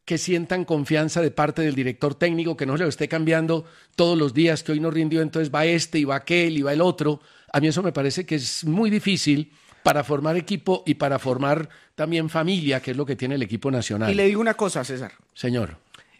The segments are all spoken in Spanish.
que sientan confianza de parte del director técnico, que no se lo esté cambiando todos los días, que hoy no rindió, entonces va este y va aquel y va el otro. A mí eso me parece que es muy difícil para formar equipo y para formar también familia, que es lo que tiene el equipo nacional. Y le digo una cosa, César. Señor.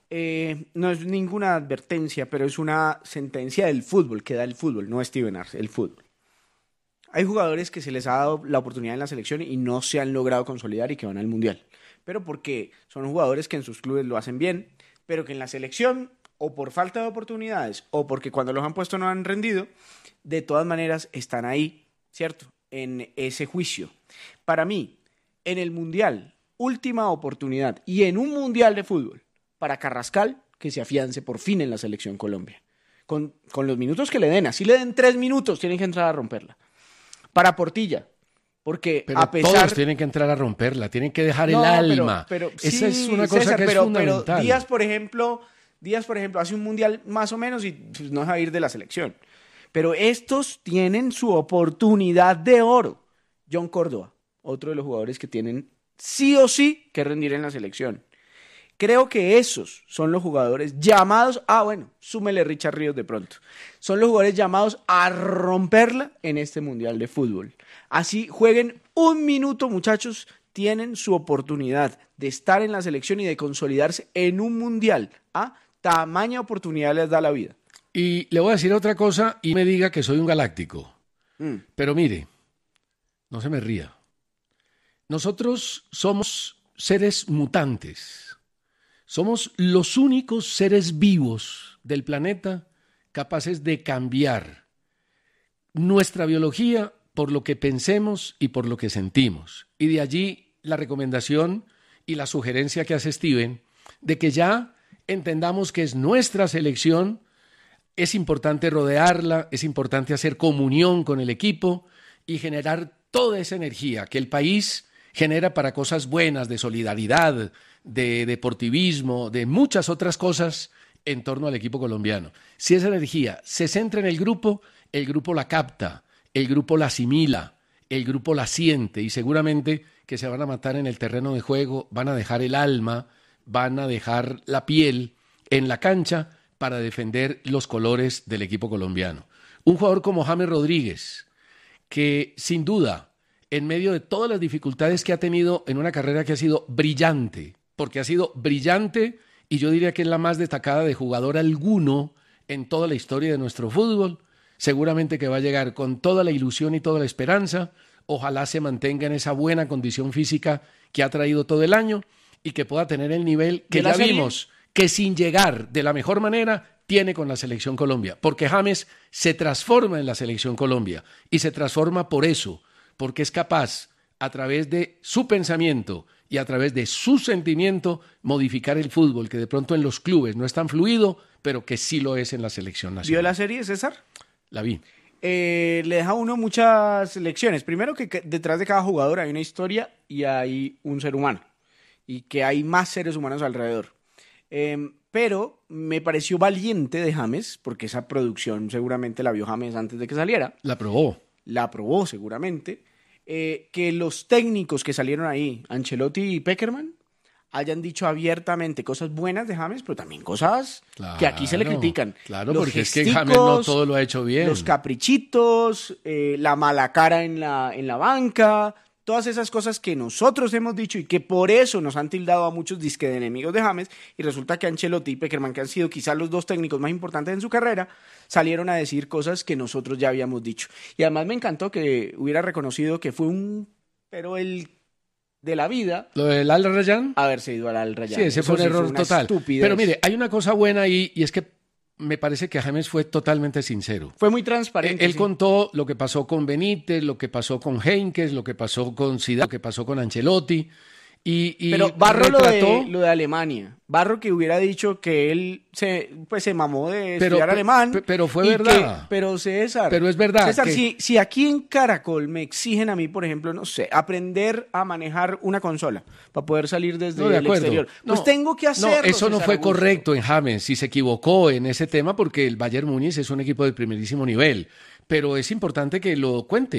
No es ninguna advertencia, pero es una sentencia del fútbol, que da el fútbol, no Steven Arce, el fútbol. Hay jugadores que se les ha dado la oportunidad en la selección y no se han logrado consolidar y que van al Mundial. Pero porque son jugadores que en sus clubes lo hacen bien, pero que en la selección, o por falta de oportunidades, o porque cuando los han puesto no han rendido, de todas maneras están ahí, ¿cierto? En ese juicio. Para mí, en el Mundial, última oportunidad, y en un Mundial de fútbol, para Carrascal, que se afiance por fin en la selección Colombia. Con los minutos que le den, así le den 3 minutos, tienen que entrar a romperla. Para Portilla, porque pero a pesar... todos tienen que entrar a romperla, tienen que dejar el alma. Pero, esa sí, es una cosa César, que es fundamental. Pero Díaz, por ejemplo, hace un Mundial más o menos y pues, no va a ir de la selección. Pero estos tienen su oportunidad de oro. John Córdoba, otro de los jugadores que tienen sí o sí que rendir en la selección. Creo que esos son los jugadores llamados, súmele Richard Ríos de pronto, son los jugadores llamados a romperla en este Mundial de Fútbol. Así jueguen un minuto, muchachos, tienen su oportunidad de estar en la selección y de consolidarse en un Mundial. Tamaña oportunidad les da la vida. Y le voy a decir otra cosa y me diga que soy un galáctico. Pero mire, no se me ría. Nosotros somos seres mutantes. Somos los únicos seres vivos del planeta capaces de cambiar nuestra biología por lo que pensemos y por lo que sentimos. Y de allí la recomendación y la sugerencia que hace Steven de que ya entendamos que es nuestra selección, es importante rodearla, es importante hacer comunión con el equipo y generar toda esa energía que el país genera para cosas buenas, de solidaridad, de deportivismo, de muchas otras cosas en torno al equipo colombiano. Si esa energía se centra en el grupo la capta, el grupo la asimila, el grupo la siente y seguramente que se van a matar en el terreno de juego, van a dejar el alma, van a dejar la piel en la cancha para defender los colores del equipo colombiano. Un jugador como James Rodríguez, que sin duda, en medio de todas las dificultades que ha tenido en una carrera que ha sido brillante, porque ha sido brillante y yo diría que es la más destacada de jugador alguno en toda la historia de nuestro fútbol, seguramente que va a llegar con toda la ilusión y toda la esperanza, ojalá se mantenga en esa buena condición física que ha traído todo el año y que pueda tener el nivel que ya vimos que sin llegar de la mejor manera tiene con la Selección Colombia, porque James se transforma en la Selección Colombia y se transforma por eso, porque es capaz a través de su pensamiento y a través de su sentimiento modificar el fútbol, que de pronto en los clubes no es tan fluido, pero que sí lo es en la selección nacional. ¿Vio la serie, César? La vi. Le deja a uno muchas lecciones. Primero que detrás de cada jugador hay una historia y hay un ser humano. Y que hay más seres humanos alrededor. Pero me pareció valiente de James, porque esa producción seguramente la vio James antes de que saliera. La probó seguramente. Que los técnicos que salieron ahí, Ancelotti y Pekerman, hayan dicho abiertamente cosas buenas de James, pero también cosas que aquí se le critican. Claro, los porque gesticos, es que James no todo lo ha hecho bien. Los caprichitos, la mala cara en la banca, todas esas cosas que nosotros hemos dicho y que por eso nos han tildado a muchos disque de enemigos de James, y resulta que Ancelotti y Pekerman, que han sido quizás los dos técnicos más importantes en su carrera, salieron a decir cosas que nosotros ya habíamos dicho. Y además me encantó que hubiera reconocido que fue pero el de la vida. ¿Lo del Al Rayyan? Haberse ido al Al Rayyan. Sí, ese fue un error total. Estupidez. Pero mire, hay una cosa buena ahí y es que me parece que James fue totalmente sincero. Fue muy transparente. Él contó lo que pasó con Benítez, lo que pasó con Heynckes, lo que pasó con Zidane, lo que pasó con Ancelotti. Pero Barro retrató lo de Alemania. Barro que hubiera dicho que él se mamó de estudiar alemán. Pero fue verdad. Pero César. Pero es verdad. César, si aquí en Caracol me exigen a mí, por ejemplo, no sé, aprender a manejar una consola para poder salir desde el exterior, pues tengo que hacerlo. No, eso no César fue Augusto. correcto en James. Si se equivocó en ese tema porque el Bayern Múnich es un equipo de primerísimo nivel. Pero es importante que lo cuente.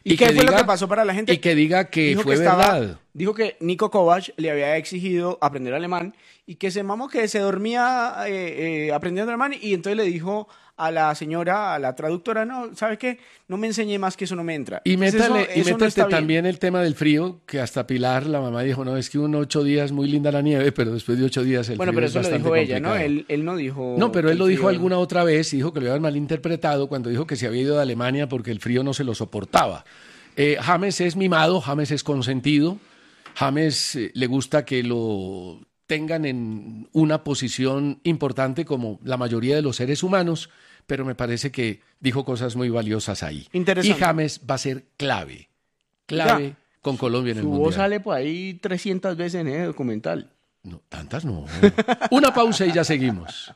¿Y qué fue lo que pasó para la gente? Y que diga que fue verdad. Dijo que Nico Kovac le había exigido aprender alemán y que se mamó, que se dormía aprendiendo alemán, y entonces le dijo a la señora, a la traductora, no, ¿sabes qué? No me enseñé más, que eso no me entra. Y métete no también el tema del frío, que hasta Pilar, la mamá, dijo, no, es que 8 días muy linda la nieve, pero después de 8 días el frío pero es eso lo dijo ella, complicado. ¿no? Él no dijo... No, pero él lo dijo alguna otra vez y dijo que lo habían malinterpretado cuando dijo que se había ido de Alemania porque el frío no se lo soportaba. James es mimado, James es consentido, James le gusta que lo tengan en una posición importante como la mayoría de los seres humanos, pero me parece que dijo cosas muy valiosas ahí. Interesante. Y James va a ser clave con Colombia en el Mundial. Su voz sale por ahí 300 veces en el documental. No, tantas no. Una pausa y ya seguimos.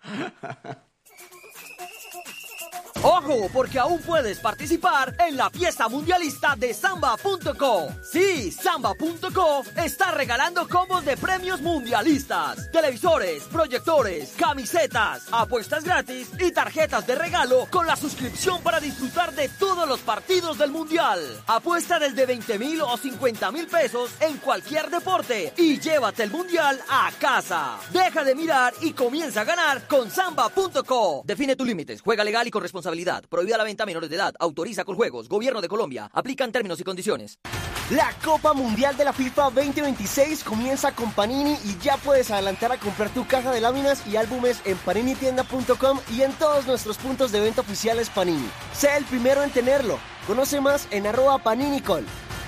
¡Ojo! Porque aún puedes participar en la fiesta mundialista de Samba.co. Sí, Samba.co está regalando combos de premios mundialistas, televisores, proyectores, camisetas, apuestas gratis y tarjetas de regalo con la suscripción para disfrutar de todos los partidos del mundial. Apuesta desde 20,000 o 50,000 pesos en cualquier deporte y llévate el mundial a casa. Deja de mirar y comienza a ganar con Samba.co. Define tus límites, juega legal y con responsabilidad. Prohibida la venta a menores de edad. Autoriza con juegos. Gobierno de Colombia. Aplican términos y condiciones. La Copa Mundial de la FIFA 2026 comienza con Panini y ya puedes adelantar a comprar tu caja de láminas y álbumes en paninitienda.com y en todos nuestros puntos de venta oficiales Panini. Sé el primero en tenerlo. Conoce más en @paninicol.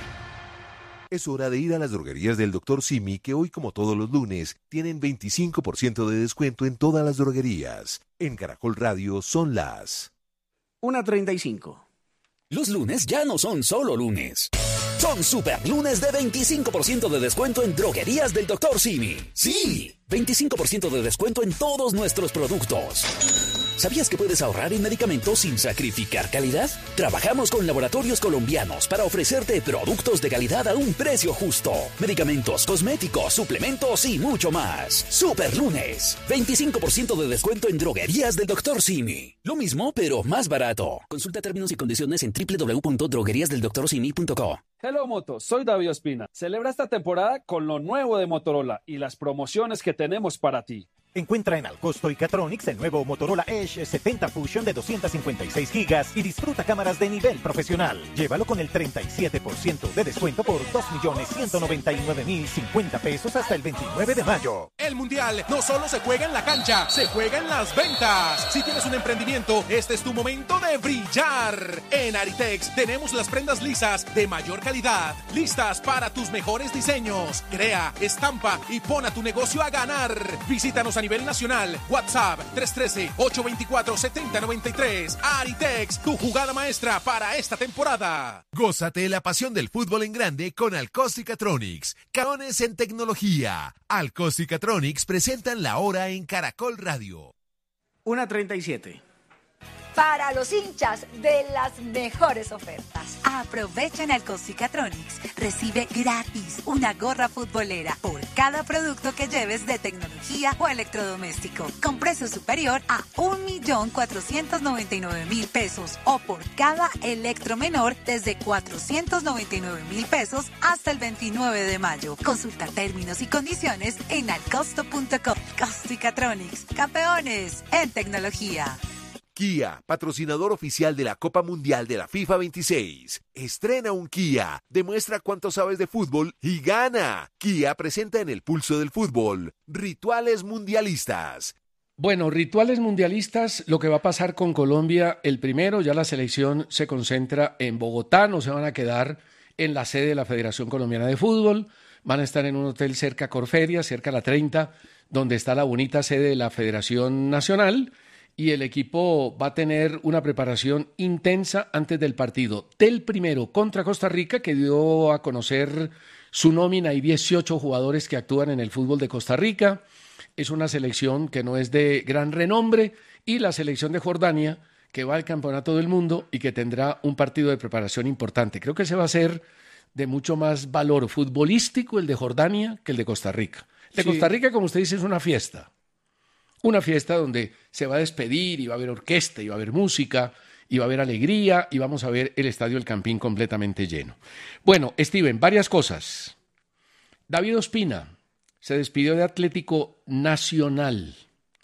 Es hora de ir a las droguerías del Dr. Simi, que hoy, como todos los lunes, tienen 25% de descuento en todas las droguerías. En Caracol Radio son las 1:35. Los lunes ya no son solo lunes. Son super lunes de 25% de descuento en droguerías del Dr. Simi. Sí, 25% de descuento en todos nuestros productos. ¿Sabías que puedes ahorrar en medicamentos sin sacrificar calidad? Trabajamos con laboratorios colombianos para ofrecerte productos de calidad a un precio justo. Medicamentos, cosméticos, suplementos y mucho más. Super lunes. 25% de descuento en droguerías del Dr. Simi. Lo mismo, pero más barato. Consulta términos y condiciones en www.drogueriasdeldoctorsimi.co. Hello Moto, soy David Ospina. Celebra esta temporada con lo nuevo de Motorola y las promociones que tenemos para ti. Encuentra en Alcosto y Catronics el nuevo Motorola Edge 70 Fusion de 256 GB y disfruta cámaras de nivel profesional. Llévalo con el 37% de descuento por 2.199.050 pesos hasta el 29 de mayo. El Mundial no solo se juega en la cancha, se juega en las ventas. Si tienes un emprendimiento, este es tu momento de brillar. En Aritex tenemos las prendas lisas de mayor calidad, listas para tus mejores diseños. Crea, estampa y pon a tu negocio a ganar. Visítanos a nivel nacional. WhatsApp 313-824-7093. Aritex, tu jugada maestra para esta temporada. Gózate la pasión del fútbol en grande con Alcosto y Catronics. Carones en tecnología. Alcosto y Catronics presentan la hora en Caracol Radio. 1:37. Para los hinchas de las mejores ofertas. Aprovecha en Alcosto y Catronics. Recibe gratis una gorra futbolera por cada producto que lleves de tecnología o electrodoméstico, con precio superior a 1.499.000 pesos, o por cada electro menor desde 499.000 pesos hasta el 29 de mayo. Consulta términos y condiciones en alcosto.com. Alcosto y Catronics, campeones en tecnología. Kia, patrocinador oficial de la Copa Mundial de la FIFA 26. Estrena un Kia, demuestra cuánto sabes de fútbol y gana. Kia presenta en el pulso del fútbol rituales mundialistas. Bueno, rituales mundialistas, lo que va a pasar con Colombia, el primero, ya la selección se concentra en Bogotá, no se van a quedar en la sede de la Federación Colombiana de Fútbol, van a estar en un hotel cerca a Corferia, cerca a la 30, donde está la bonita sede de la Federación Nacional. Y el equipo va a tener una preparación intensa antes del partido del primero contra Costa Rica, que dio a conocer su nómina. Hay 18 jugadores que actúan en el fútbol de Costa Rica. Es una selección que no es de gran renombre, y la selección de Jordania, que va al Campeonato del Mundo y que tendrá un partido de preparación importante. Creo que ese va a ser de mucho más valor futbolístico el de Jordania que el de Costa Rica. El de Costa Rica, como usted dice, es una fiesta. Una fiesta donde se va a despedir y va a haber orquesta y va a haber música y va a haber alegría y vamos a ver el Estadio El Campín completamente lleno. Bueno, Steven, varias cosas. David Ospina se despidió de Atlético Nacional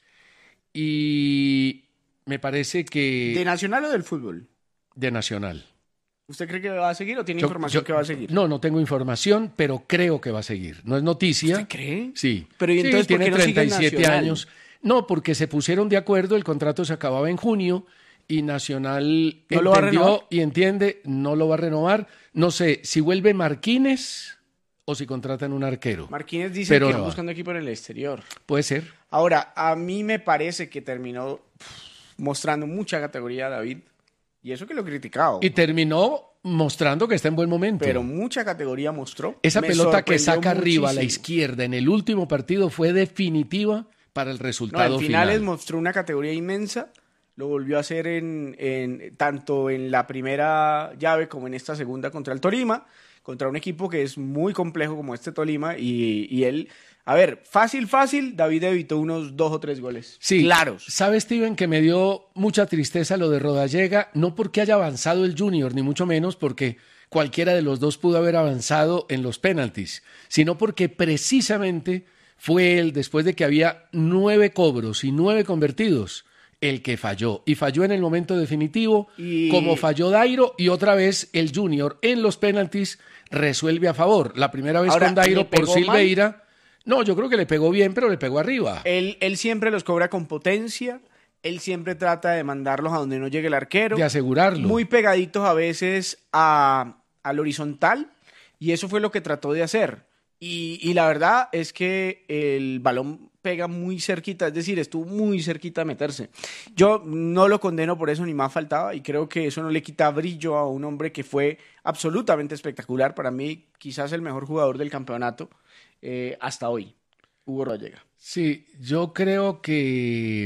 y me parece que... ¿De Nacional o del fútbol? De Nacional. ¿Usted cree que va a seguir o tiene información que va a seguir? No tengo información, pero creo que va a seguir. No es noticia. ¿Usted cree? Sí. Pero ¿y entonces sí, por qué tiene no sigue en 37 Nacional? años. No, porque se pusieron de acuerdo, el contrato se acababa en junio y Nacional ¿No lo va a renovar? entendió y entiende, no lo va a renovar. No sé si vuelve Marquínez o si contratan un arquero. Marquínez dice Pero que no está va. buscando equipo en el exterior. Puede ser. Ahora, a mí me parece que terminó mostrando mucha categoría a David. Y eso que lo he criticado. Y terminó mostrando que está en buen momento. Pero mucha categoría mostró. Esa Me pelota que sorprendió saca arriba a la muchísimo. izquierda en el último partido fue definitiva para el No, resultado en finales final. mostró una categoría inmensa. Lo volvió a hacer tanto en la primera llave como en esta segunda contra el Tolima. Contra un equipo que es muy complejo como este Tolima. Y él... A ver, fácil, David evitó unos 2 o 3 goles. Sí, claros. ¿Sabe, Steven, que me dio mucha tristeza lo de Rodallega? No porque haya avanzado el Junior, ni mucho menos porque cualquiera de los dos pudo haber avanzado en los penaltis, sino porque precisamente fue él, después de que había 9 cobros y 9 convertidos, el que falló. Y falló en el momento definitivo, como falló Dairo, y otra vez el Junior en los penaltis resuelve a favor. La primera vez Ahora, con Dairo ¿le por pegó Silveira... No, yo creo que le pegó bien, pero le pegó arriba. Él siempre los cobra con potencia. Él siempre trata de mandarlos a donde no llegue el arquero. De asegurarlo. Muy pegaditos a veces al horizontal. Y eso fue lo que trató de hacer. Y la verdad es que el balón pega muy cerquita. Es decir, estuvo muy cerquita de meterse. Yo no lo condeno por eso, ni más faltaba. Y creo que eso no le quita brillo a un hombre que fue absolutamente espectacular. Para mí, quizás el mejor jugador del campeonato. Hasta hoy, Hugo Rodallega. Sí, yo creo que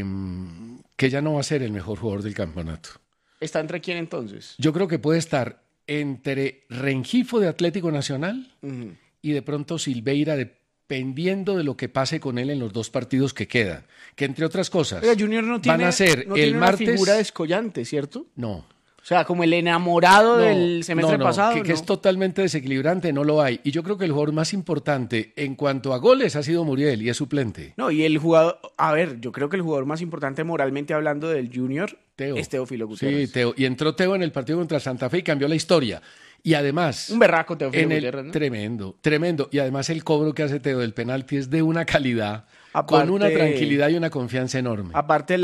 ya no va a ser el mejor jugador del campeonato. ¿Está entre quién entonces? Yo creo que puede estar entre Rengifo de Atlético Nacional y de pronto Silveira, dependiendo de lo que pase con él en los 2 partidos que quedan. Que entre otras cosas, Oiga, Junior no tiene, van a ser no el tiene martes... una figura descollante, ¿cierto? No. O sea, como el enamorado del semestre pasado. Que es totalmente desequilibrante, no lo hay. Y yo creo que el jugador más importante en cuanto a goles ha sido Muriel y es suplente. No, y el jugador, a ver, yo creo que el jugador más importante moralmente hablando del Junior es Teófilo Gutiérrez. Sí, Teo. Y entró Teo en el partido contra Santa Fe y cambió la historia. Y además... Un berraco Teófilo Gutiérrez, ¿no? Tremendo. Y además el cobro que hace Teo del penalti es de una calidad, Aparte, con una tranquilidad y una confianza enorme. Aparte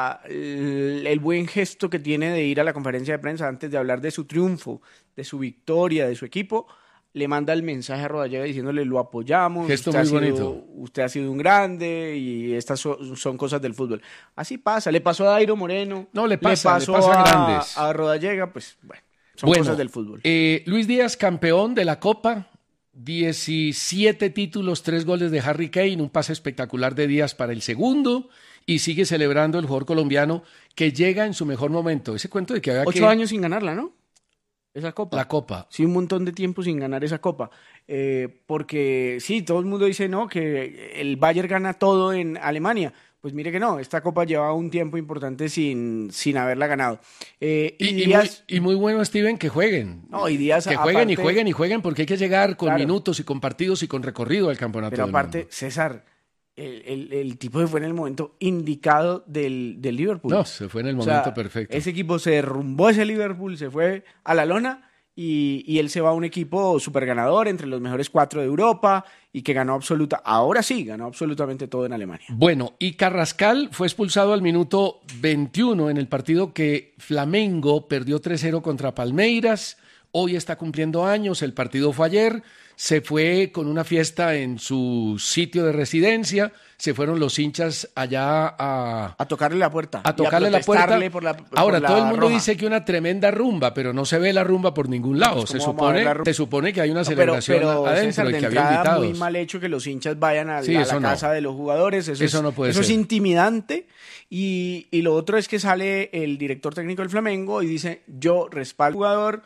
el buen gesto que tiene de ir a la conferencia de prensa antes de hablar de su triunfo, de su victoria, de su equipo, le manda el mensaje a Rodallega diciéndole lo apoyamos, gesto usted muy bonito. Usted ha sido un grande y estas son cosas del fútbol. Así pasa, le pasó a Dairo Moreno, no, le pasa a grandes. A Rodallega, pues bueno, son cosas del fútbol. Luis Díaz, campeón de la Copa, 17 títulos, 3 goles de Harry Kane, un pase espectacular de Díaz para el segundo, y sigue celebrando el jugador colombiano que llega en su mejor momento. Ese cuento de que había 8 años sin ganarla, ¿no? Esa Copa. La Copa. Sí, un montón de tiempo sin ganar esa Copa. Porque sí, todo el mundo dice, no, que el Bayern gana todo en Alemania. Pues mire que no, esta Copa lleva un tiempo importante sin haberla ganado. Y muy bueno, Steven, que jueguen. No, y Díaz, que jueguen aparte, y jueguen, porque hay que llegar con minutos y con partidos y con recorrido al campeonato. Pero aparte, del mundo. César, el tipo se fue en el momento indicado del Liverpool. No, se fue en el momento perfecto. Ese equipo se derrumbó, ese Liverpool se fue a la lona. Y él se va a un equipo súper ganador, entre los mejores 4 de Europa, y que ganó ganó absolutamente todo en Alemania. Bueno, y Carrascal fue expulsado al minuto 21 en el partido que Flamengo perdió 3-0 contra Palmeiras. Hoy está cumpliendo años, el partido fue ayer, se fue con una fiesta en su sitio de residencia, se fueron los hinchas allá a tocarle la puerta. A tocarle la puerta. Ahora, todo el mundo roja. dice que una tremenda rumba, pero no se ve la rumba por ningún lado. Pues, Se supone que hay una celebración pero adentro César, y que había invitados. Muy mal hecho que los hinchas vayan a Sí, la eso casa de los jugadores. Eso no puede ser. ser. Es intimidante. Y lo otro es que sale el director técnico del Flamengo y dice, yo respaldo al jugador,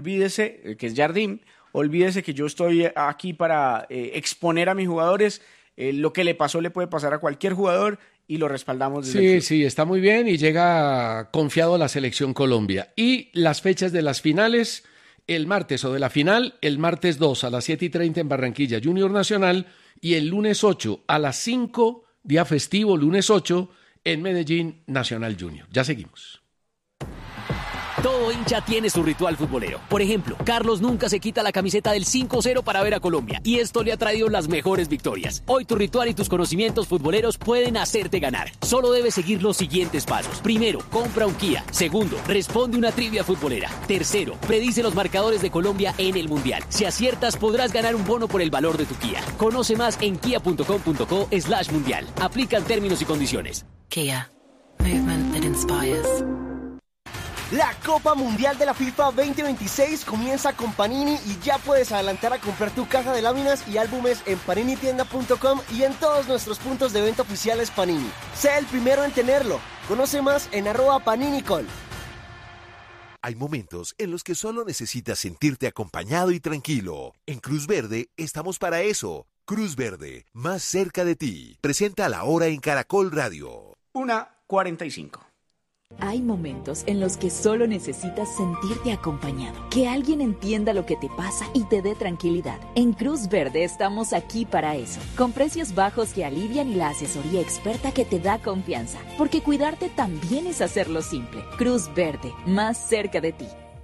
olvídese, que es Jardim, olvídese que yo estoy aquí para exponer a mis jugadores. lo que le pasó le puede pasar a cualquier jugador y lo respaldamos desde Sí, el club. sí, está muy bien y llega confiado a la Selección Colombia. Y las fechas de las finales, el martes o de la final, el martes 2 a las 7:30 en Barranquilla, Junior Nacional, y el lunes 8 a las 5, día festivo, lunes 8, en Medellín, Nacional Junior. Ya seguimos. Todo hincha tiene su ritual futbolero. Por ejemplo, Carlos nunca se quita la camiseta del 5-0 para ver a Colombia, y esto le ha traído las mejores victorias. Hoy tu ritual y tus conocimientos futboleros pueden hacerte ganar. Solo debes seguir los siguientes pasos. Primero, compra un Kia. Segundo, responde una trivia futbolera. Tercero, predice los marcadores de Colombia en el Mundial. Si aciertas, podrás ganar un bono por el valor de tu Kia. Conoce más en kia.com.co/mundial. Aplican términos y condiciones. Kia. Movement that inspires. La Copa Mundial de la FIFA 2026 comienza con Panini y ya puedes adelantar a comprar tu caja de láminas y álbumes en paninitienda.com y en todos nuestros puntos de venta oficiales Panini. Sé el primero en tenerlo. Conoce más en @paninicol. Hay momentos en los que solo necesitas sentirte acompañado y tranquilo. En Cruz Verde estamos para eso. Cruz Verde, más cerca de ti. Presenta La Hora en Caracol Radio. 1:45. Hay momentos en los que solo necesitas sentirte acompañado, que alguien entienda lo que te pasa y te dé tranquilidad. En Cruz Verde estamos aquí para eso, con precios bajos que alivian y la asesoría experta que te da confianza, porque cuidarte también es hacerlo simple. Cruz Verde, más cerca de ti.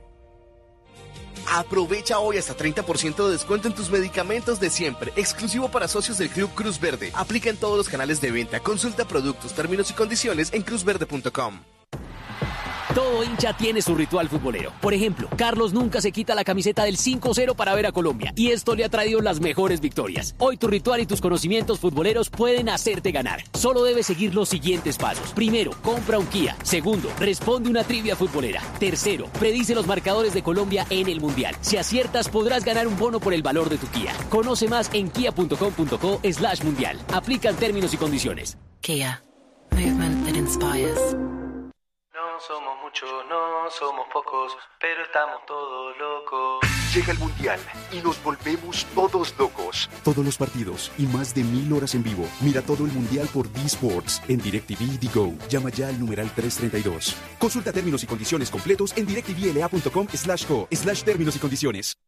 Aprovecha hoy hasta 30% de descuento en tus medicamentos de siempre, exclusivo para socios del Club Cruz Verde. Aplica en todos los canales de venta. Consulta productos, términos y condiciones en cruzverde.com. Todo hincha tiene su ritual futbolero. Por ejemplo, Carlos nunca se quita la camiseta del 5-0 para ver a Colombia, y esto le ha traído las mejores victorias. Hoy tu ritual y tus conocimientos futboleros pueden hacerte ganar. Solo debes seguir los siguientes pasos. Primero, compra un Kia. Segundo, responde una trivia futbolera. Tercero, predice los marcadores de Colombia en el Mundial. Si aciertas, podrás ganar un bono por el valor de tu Kia. Conoce más en kia.com.co/mundial. Aplican términos y condiciones. Kia. Movement that inspires. No somos muchos, no somos pocos, pero estamos todos locos. Llega el Mundial y nos volvemos todos locos. Todos los partidos y más de 1000 horas en vivo. Mira todo el Mundial por D-Sports en DirecTV y Digo. Llama ya al numeral 332. Consulta términos y condiciones completos en directvla.com/co/términos y condiciones.